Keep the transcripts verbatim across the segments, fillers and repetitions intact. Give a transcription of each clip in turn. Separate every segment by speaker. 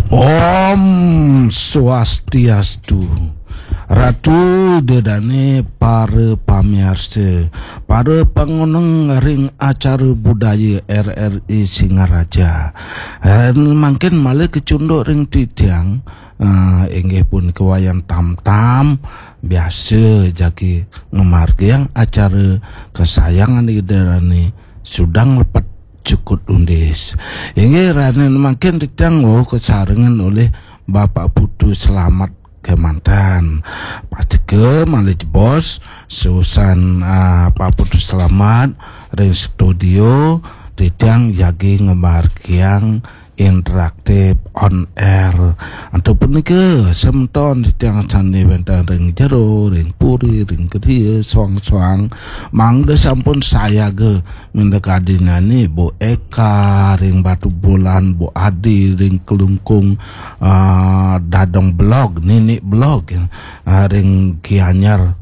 Speaker 1: Om Swastiastu. Ratu dedane para pamirsa, para pengunung ring acara budaya R R I Singaraja. Mungkin malah kecunduk ring titiang, uh, inggih pun kewayan tam-tam biasa jagi ngemargiang acara kesayangan dedane sudang lepat cukup undis. Inggih ranen makin titiang oh kesarengan oleh Bapak Putu Selamat Kemantan Patike Malih Bos Susan uh, Pak Putu Selamat ring studio tidang yagi ngemargiang interaktif on air ataupun ke semton tidang sandi bentang ring jero ring puri ring kedia suang-suang mangda sampun saya ge mendekadinya nih Bu Eka ring Batu Bulan Bu Adi ring Kelungkung uh, Dadong blog Nini blog uh, ring Gianyar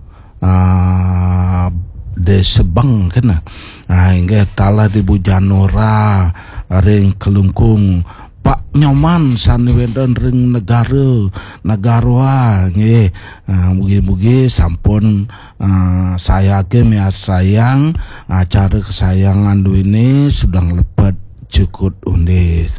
Speaker 1: uh, de Sebang kena nah hingga tala di Bu Janora ring Kelungkung Pak Nyoman saniwedan ring negara negara nggih uh, mugi-mugi sampun uh, saya ge miar sayang acara kesayangan duini sedang lepat cukup undis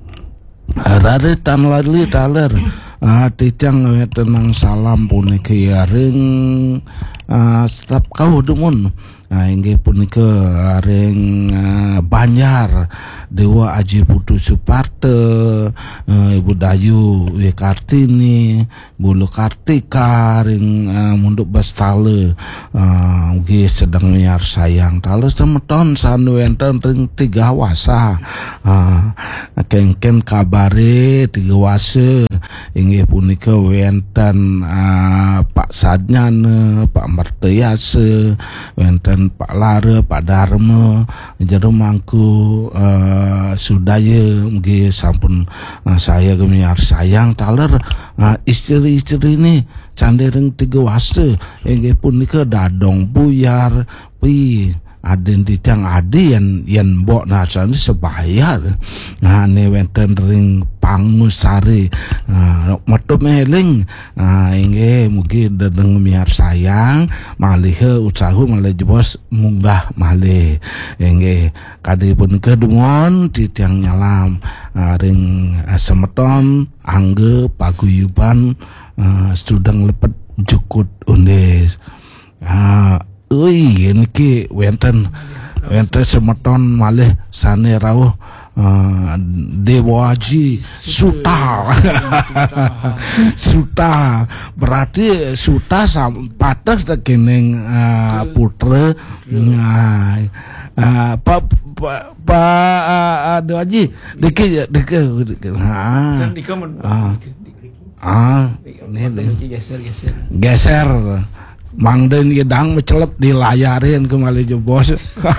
Speaker 1: rare tan lali taler uh, tijang tenang salam puniki ring uh, staf kau dumun nah inggih punika ring uh, Banjar Dewa Aji Putu Suparte uh, Ibu Dayu Wikartini Bulu Kartika ring uh, Munduk Bastale uh, nggih sedang miar sayang tales semeton sanuwenten ring tiga wasa uh, kengken kabare tiga wasa inggih punika wenten uh, Pak Sadnyane Pak Martayase wenten Pak Lara, Pak Dharma, jero mangku uh, sudaya mugi sampun uh, saya gemiar sayang taler uh, istri-istri ini candereng tiga wasa inggih punika dadong buyar pi aden ditang adi yang yang mbok nasane sebayar nah ne wenten ring pangusari uh, metu meling uh, inggih mugi dedeng miar sayang malih usahu malih bos munggah malih inggih kadipun kedungon titiang nyalam uh, ring uh, semeton angge paguyuban uh, sedang lepet jukut undis uh, Ui, ini ki wenten wenten semeton malih sane rawuh uh, Dewa Haji Suta Suta berarti Suta patah tekening uh, putra nah uh, Pak Pak Pak Dewa Haji deke deke ah ah ini geser geser geser mangden gedang mencelep dilayarin ke malih bos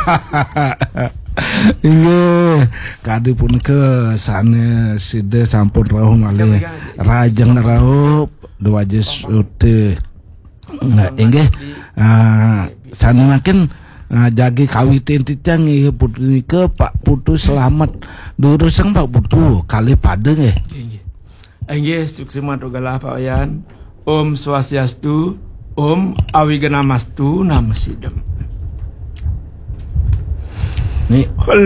Speaker 1: inggih kadipun ke sana side sampun rawuh malih rajeng rawuh dua jes ute nah inggih uh, sana makin uh, jagi kawitin titang nggih punika Pak Putu Selamat duruseng Pak Putu kali pada nggih
Speaker 2: inggih sukses matugalah Pak Wayan Om Swastiastu Om Awigana Mastu Namasidam.
Speaker 1: Nih